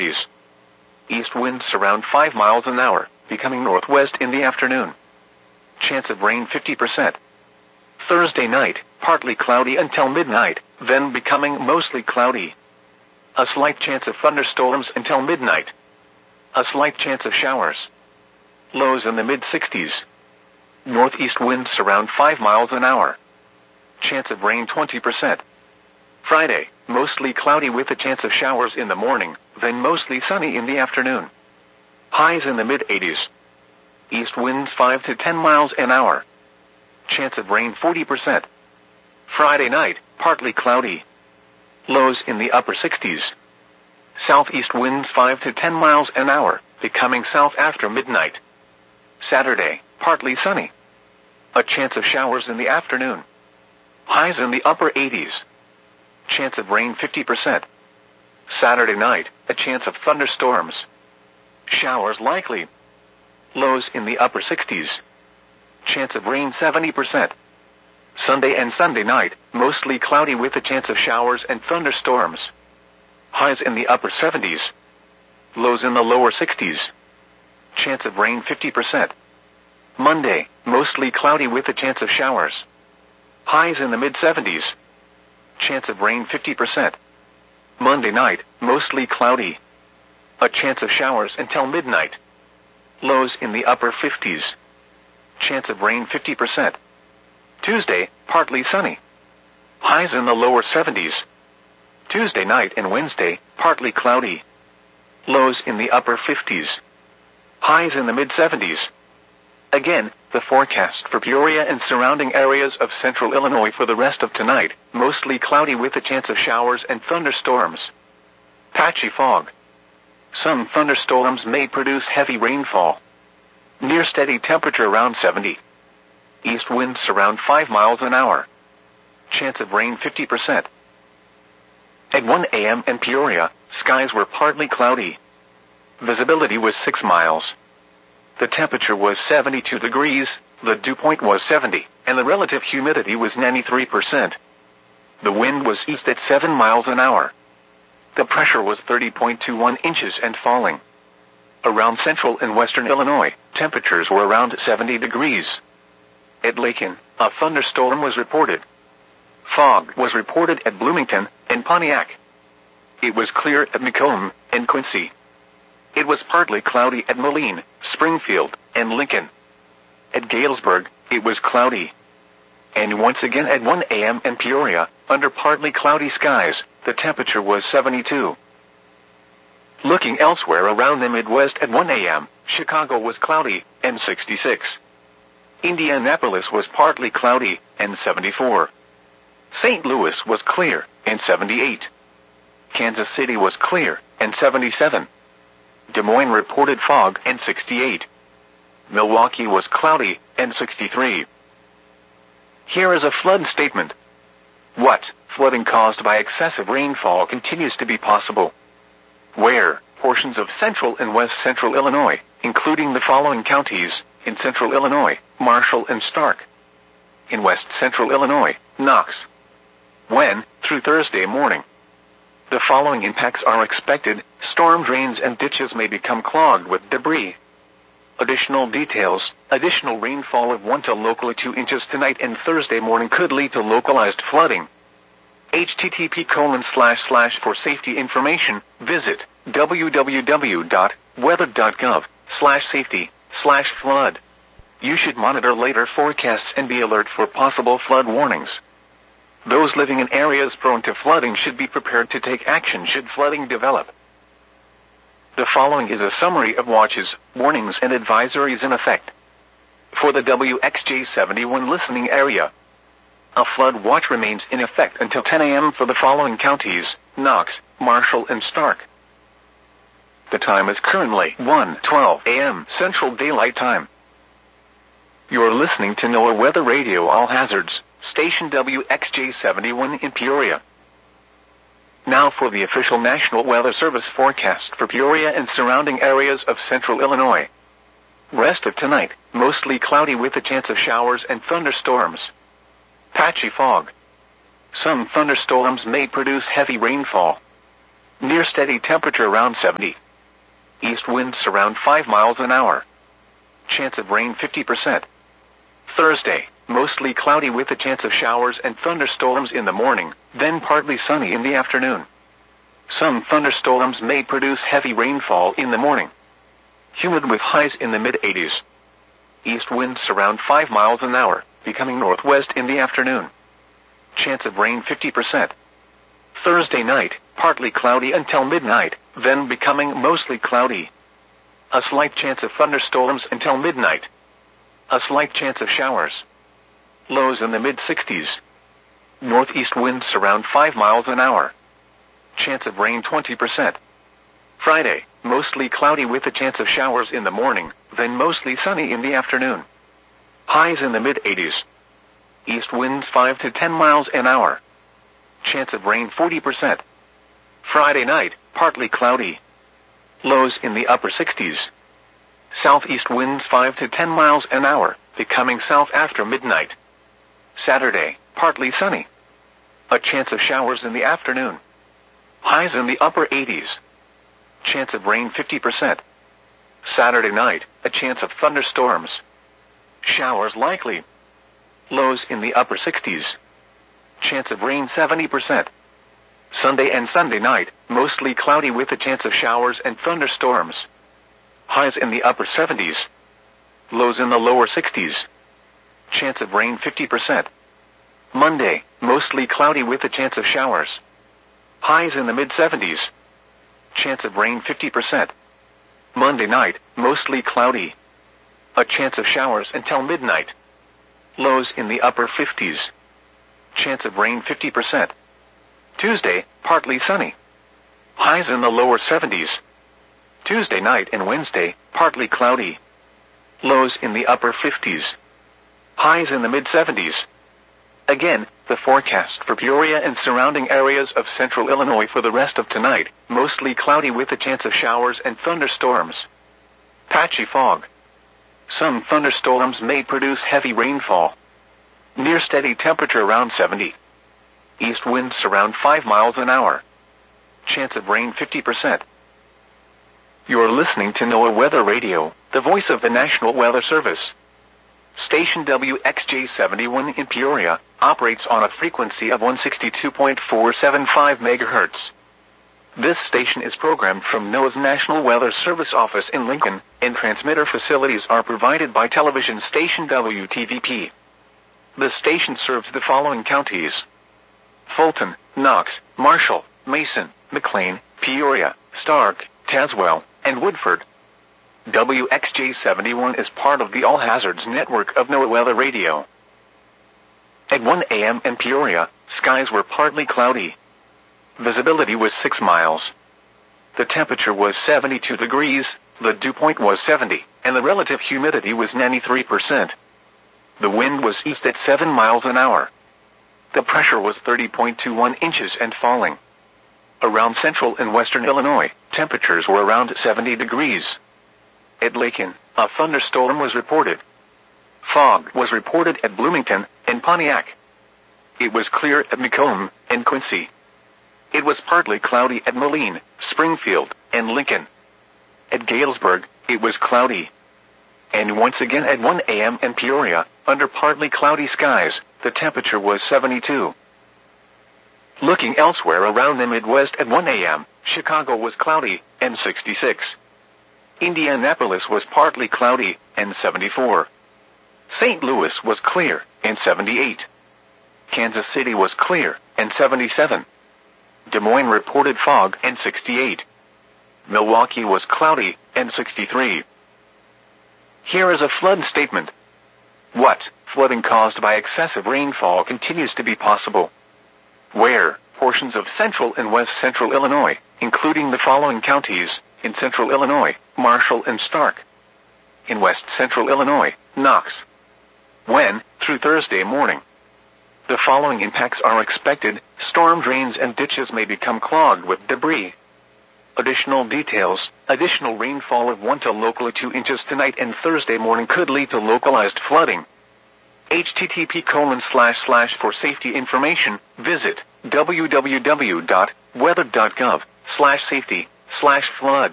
80s. East winds around 5 miles an hour, becoming northwest in the afternoon. Chance of rain 50%. Thursday night, partly cloudy until midnight, then becoming mostly cloudy. A slight chance of thunderstorms until midnight. A slight chance of showers. Lows in the mid-60s. Northeast winds around 5 miles an hour. Chance of rain 20%. Friday, mostly cloudy with a chance of showers in the morning, then mostly sunny in the afternoon. Highs in the mid-80s. East winds 5 to 10 miles an hour. Chance of rain 40%. Friday night, partly cloudy. Lows in the upper 60s. Southeast winds 5 to 10 miles an hour, becoming south after midnight. Saturday, partly sunny. A chance of showers in the afternoon. Highs in the upper 80s. Chance of rain 50%. Saturday night, a chance of thunderstorms. Showers likely. Lows in the upper 60s. Chance of rain 70%. Sunday and Sunday night, mostly cloudy with a chance of showers and thunderstorms. Highs in the upper 70s. Lows in the lower 60s. Chance of rain 50%. Monday, mostly cloudy with a chance of showers. Highs in the mid-70s. Chance of rain 50%. Monday night, mostly cloudy. A chance of showers until midnight. Lows in the upper 50s. Chance of rain 50%. Tuesday, partly sunny. Highs in the lower 70s. Tuesday night and Wednesday, partly cloudy. Lows in the upper 50s. Highs in the mid-70s. Again, the forecast for Peoria and surrounding areas of central Illinois for the rest of tonight, mostly cloudy with a chance of showers and thunderstorms. Patchy fog. Some thunderstorms may produce heavy rainfall. Near steady temperature around 70. East winds around 5 miles an hour. Chance of rain 50%. At 1 a.m. in Peoria, skies were partly cloudy. Visibility was 6 miles. The temperature was 72 degrees, the dew point was 70, and the relative humidity was 93%. The wind was east at 7 miles an hour. The pressure was 30.21 inches and falling. Around central and western Illinois, temperatures were around 70 degrees. At Lakin, a thunderstorm was reported. Fog was reported at Bloomington and Pontiac. It was clear at Macomb and Quincy. It was partly cloudy at Moline, Springfield, and Lincoln. At Galesburg, it was cloudy. And once again at 1 a.m. in Peoria, under partly cloudy skies, the temperature was 72. Looking elsewhere around the Midwest at 1 a.m., Chicago was cloudy, and 66. Indianapolis was partly cloudy, and 74. St. Louis was clear, and 78. Kansas City was clear, and 77. Des Moines reported fog, and 68. Milwaukee was cloudy, and 63. Here is a flood statement. What? Flooding caused by excessive rainfall continues to be possible. Where? Portions of central and west central Illinois, including the following counties, in central Illinois, Marshall and Stark. In west central Illinois, Knox. When? Through Thursday morning. The following impacts are expected. Storm drains and ditches may become clogged with debris. Additional details. Additional rainfall of 1 to locally 2 inches tonight and Thursday morning could lead to localized flooding. http:// For safety information, visit www.weather.gov/safety/flood. You should monitor later forecasts and be alert for possible flood warnings. Those living in areas prone to flooding should be prepared to take action should flooding develop. The following is a summary of watches, warnings, and advisories in effect. For the WXJ71 listening area, a flood watch remains in effect until 10 a.m. for the following counties: Knox, Marshall, and Stark. The time is currently 1:12 a.m. Central Daylight Time. You're listening to NOAA Weather Radio All Hazards, station WXJ71 in Peoria. Now for the official National Weather Service forecast for Peoria and surrounding areas of central Illinois. Rest of tonight, mostly cloudy with a chance of showers and thunderstorms. Patchy fog. Some thunderstorms may produce heavy rainfall. Near steady temperature around 70. East winds around 5 miles an hour. Chance of rain 50%. Thursday, mostly cloudy with a chance of showers and thunderstorms in the morning, then partly sunny in the afternoon. Some thunderstorms may produce heavy rainfall in the morning. Humid with highs in the mid-80s. East winds around 5 miles an hour, becoming northwest in the afternoon. Chance of rain 50%. Thursday night, partly cloudy until midnight, then becoming mostly cloudy. A slight chance of thunderstorms until midnight. A slight chance of showers. Lows in the mid-60s. Northeast winds around 5 miles an hour. Chance of rain 20%. Friday, mostly cloudy with a chance of showers in the morning, then mostly sunny in the afternoon. Highs in the mid-80s. East winds 5 to 10 miles an hour. Chance of rain 40%. Friday night, partly cloudy. Lows in the upper 60s. Southeast winds 5 to 10 miles an hour, becoming south after midnight. Saturday, partly sunny. A chance of showers in the afternoon. Highs in the upper 80s. Chance of rain 50%. Saturday night, a chance of thunderstorms. Showers likely. Lows in the upper 60s. Chance of rain 70%. Sunday and Sunday night, mostly cloudy with a chance of showers and thunderstorms. Highs in the upper 70s. Lows in the lower 60s. Chance of rain 50%. Monday, mostly cloudy with a chance of showers. Highs in the mid-70s. Chance of rain 50%. Monday night, mostly cloudy. A chance of showers until midnight. Lows in the upper 50s. Chance of rain 50%. Tuesday, partly sunny. Highs in the lower 70s. Tuesday night and Wednesday, partly cloudy. Lows in the upper 50s. Highs in the mid-70s. Again, the forecast for Peoria and surrounding areas of central Illinois for the rest of tonight, mostly cloudy with a chance of showers and thunderstorms. Patchy fog. Some thunderstorms may produce heavy rainfall. Near steady temperature around 70. East winds around 5 miles an hour. Chance of rain 50%. You're listening to NOAA Weather Radio, the voice of the National Weather Service. Station WXJ71 in Peoria operates on a frequency of 162.475 MHz. This station is programmed from NOAA's National Weather Service office in Lincoln, and transmitter facilities are provided by television station WTVP. The station serves the following counties: Fulton, Knox, Marshall, Mason, McLean, Peoria, Stark, Tazewell, and Woodford. WXJ71 is part of the All Hazards network of NOAA Weather Radio. At 1 a.m. in Peoria, skies were partly cloudy. Visibility was 6 miles. The temperature was 72 degrees, the dew point was 70, and the relative humidity was 93%. The wind was east at 7 miles an hour. The pressure was 30.21 inches and falling. Around central and western Illinois, temperatures were around 70 degrees. At Lakin, a thunderstorm was reported. Fog was reported at Bloomington and Pontiac. It was clear at Macomb and Quincy. It was partly cloudy at Moline, Springfield, and Lincoln. At Galesburg, it was cloudy. And once again at 1 a.m. in Peoria, under partly cloudy skies, the temperature was 72. Looking elsewhere around the Midwest at 1 a.m., Chicago was cloudy, and 66. Indianapolis was partly cloudy, and 74. St. Louis was clear, and 78. Kansas City was clear, and 77. Des Moines reported fog, and 68. Milwaukee was cloudy, and 63. Here is a flood statement. What? Flooding caused by excessive rainfall continues to be possible. Where? Portions of central and west central Illinois, including the following counties: in central Illinois, Marshall and Stark. In west central Illinois, Knox. When? Through Thursday morning. The following impacts are expected: storm drains and ditches may become clogged with debris. Additional details: additional rainfall of 1 to locally 2 inches tonight and Thursday morning could lead to localized flooding. http:// for safety information, visit www.weather.gov /safety/flood.